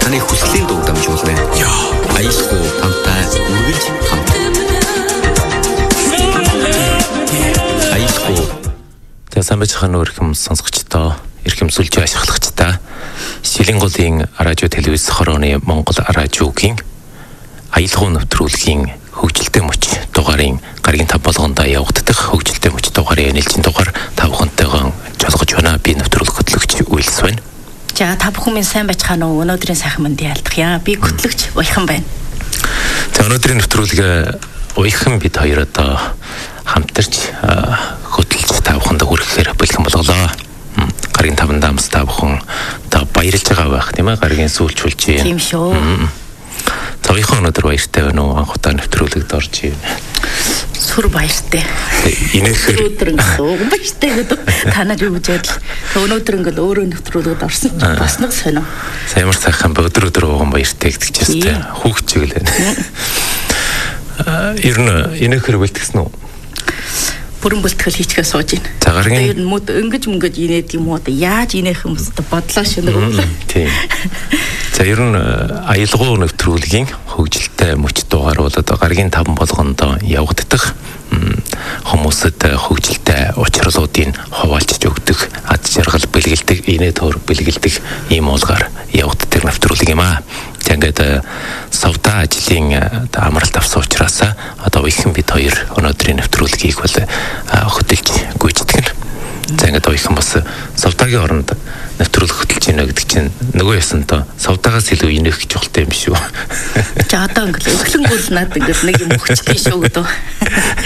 таны хүслийн дуу дамжуулна. Аяшгүй хамтаа үргэлж хамт. Аяшгүй. За сайн байцгаана уу ирхэм сонсогчдоо, ирхэм сүлжээ ашиглагчдаа. Шилийн голын радио телевиз хорооны Монгол радиогийн аялал нэвтрүүлгийн хөгжилтэй мөч дугаарын гаргийн тав болгондоо явагдах хөгжилтэй мөч дугаарын нэлжин дугаар та бүхэнтэйгэн жолгож байна. Би нэвтрүүлэг хөтлөгч Уйлс байна. За та бүхэн сайн байцгаана уу? Өнөөдрийн сайхан мэндийг ялдах. Би хөтлөгч Уяхан байна. За өнөөдрийн нэвтрүүлэг Уяхан бид хоёр одоо хамтарч хөтлөж та бүхэнд хүрэхээр бэлгэн болголоо. Гаргийн таван дамс та бүхэн та баярлж байгаа байх тийм ээ. Гаргийн сүүлчүүлж. Тийм шүү. За Уяхан өнөөдөр баяртай байна уу? Анх удаа нэвтрүүлэгт орж ийн. Сүр баяртай. Инээхээр өнөөдөр ингээд баяртай гэдэг та нар юу гэж бодол. Өнөөдөр ингээд өөрөө нэвтрүүлэгт орсон. Бас нэг сонио. Сайн ямар сайхан өдөр ууган баяртай гэдэг ч гэсэн хүүхчиг л байна. Ер нь инээхээр бэлтгэсэн үү? Бүрэн бэлтгэл хийчихээ сууж байна. За гаргийн ер нь мод ингэж инээд юм уу? Яаж инеэх юм бэ? Бодлоо шинэ. Тийм. За ер нь аялал нэвтрүүлгийн хөгжилтэй мөч дугаар бол одоо гаргийн таван болгондоо явагдах хүмүүсэд хөгжилтэй учрлуудыг хуваалцж өгдөг, ад жаргал бэлгэлдэг, инээ төр бэлгэлдэг ийм уулгаар явагддаг нэвтрүүлэг юм аа. За ингээд сувда ажлын амралт авсан учраас одоо Уяхан бид хоёр өнөөдрийн нэвтрүүлгийг бол хөтөлж гүйцэтгэх нь. За ингээд Уяхан бас сувдагийн оронд нэвтрүүлэг хөтөлж гинэ гэдэг чинь нөгөө ясантаа сувдагаас илүү инех гэж болтой юм шүү. За одоо ингээд өглөнгүүл над ингээд нэг юм өгч тийм шүү гэдэг.